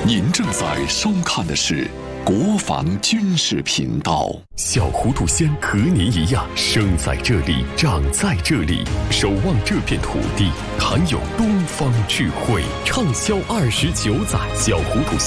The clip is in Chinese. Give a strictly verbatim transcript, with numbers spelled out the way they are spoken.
您正在收看的是国防军事频道。 小糊涂仙和您一样，生在这里，长在这里，守望这片土地，含有东方智慧，畅销二十九载。小糊涂仙